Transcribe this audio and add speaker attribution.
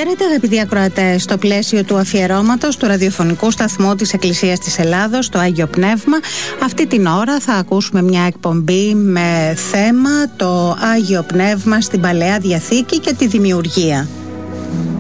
Speaker 1: Χαίρετε αγαπητοί ακροατές, στο πλαίσιο του αφιερώματος του ραδιοφωνικού σταθμού της Εκκλησίας της Ελλάδος, το Άγιο Πνεύμα. Αυτή την ώρα θα ακούσουμε μια εκπομπή με θέμα το Άγιο Πνεύμα στην Παλαιά Διαθήκη και τη δημιουργία.